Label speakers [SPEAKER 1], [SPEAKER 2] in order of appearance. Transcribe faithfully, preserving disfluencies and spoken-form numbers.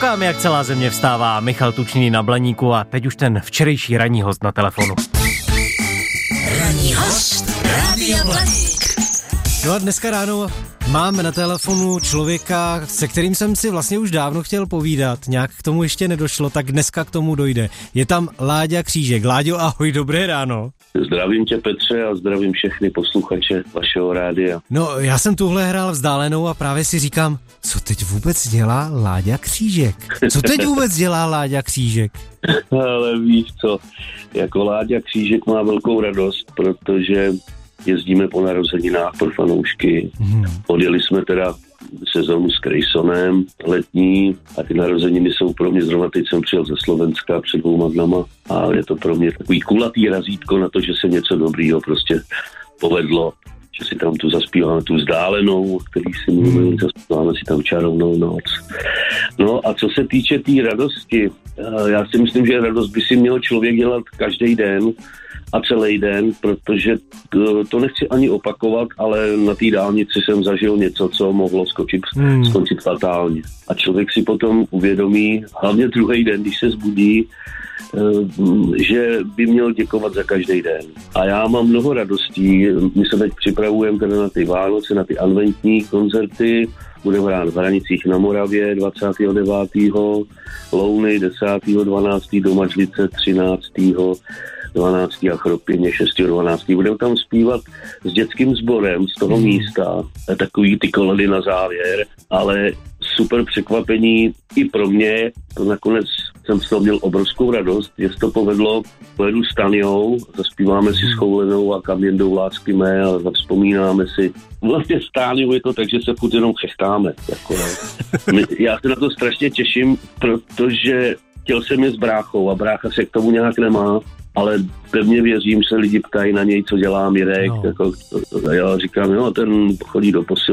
[SPEAKER 1] Koukáme, jak celá země vstává. Michal Tučný na Blaníku a teď už ten včerejší ranní host na telefonu.
[SPEAKER 2] Ranní host Rádia Blaník.
[SPEAKER 1] No a dneska ráno máme na telefonu člověka, se kterým jsem si vlastně už dávno chtěl povídat. Nějak k tomu ještě nedošlo, tak dneska k tomu dojde. Je tam Láďa Křížek. Láďo, ahoj, dobré ráno.
[SPEAKER 3] Zdravím tě, Petře, a zdravím všechny posluchače vašeho rádia.
[SPEAKER 1] No, já jsem tuhle hrál vzdálenou a právě si říkám, co teď vůbec dělá Láďa Křížek? Co teď vůbec dělá Láďa Křížek?
[SPEAKER 3] Ale víš co, jako Láďa Křížek má velkou radost, protože jezdíme po narozeninách pro fanoušky. Hmm. Odjeli jsme teda sezónu s Graysonem letní a ty narozeniny jsou pro mě, zrovna teď jsem přijel ze Slovenska před dvouma dnama a je to pro mě takový kulatý razítko na to, že se něco dobrýho prostě povedlo, že si tam tu zaspíváme tu vzdálenou, který si mluvili, zaspíváme si tam Čarovnou noc. No a co se týče té tý radosti, já si myslím, že radost by si měl člověk dělat každý den a celý den, protože to, to nechci ani opakovat, ale na té dálnici jsem zažil něco, co mohlo skočit, hmm. skončit fatálně. A člověk si potom uvědomí, hlavně druhý den, když se zbudí, že by měl děkovat za každý den. A já mám mnoho radostí. My se teď připravujeme teda na ty Vánoce, na ty adventní koncerty. Budeme hrát v Hranicích na Moravě dvacátého devátého Louny desátého dvanáctého Domažlice třináctého dvanáctého a Chropěně šestého dvanáctého Budeme tam zpívat s dětským sborem z toho místa. Takový ty koledy na závěr, ale super překvapení i pro mě. To nakonec jsem z toho měl obrovskou radost, že se to povedlo. Pojedu s Taniou, zaspíváme si s Choulenou a Kam jendou lásky mé a zavzpomínáme si. Vlastně s Taniou je to tak, že se furt jenom chechtáme. Jako, no. Já se na to strašně těším, protože chtěl jsem je s bráchou a brácha se k tomu nějak nemá, ale pevně věřím, se lidi ptají na něj, co dělá Mirek. No. Jako, já říkám, jo, ten chodí do posil.